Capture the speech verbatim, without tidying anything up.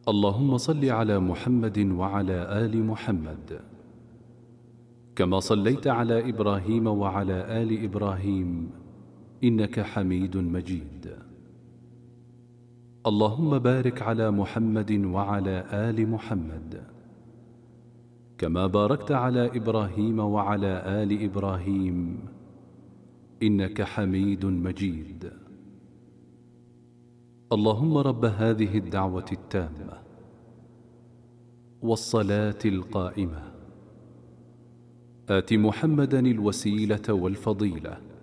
اللهم صل على محمد وعلى آل محمد كما صليت على إبراهيم وعلى آل إبراهيم إنك حميد مجيد. اللهم بارك على محمد وعلى آل محمد كما باركت على إبراهيم وعلى آل إبراهيم إنك حميد مجيد. اللهم رب هذه الدعوة التامة والصلاة القائمة آت محمدا الوسيلة والفضيلة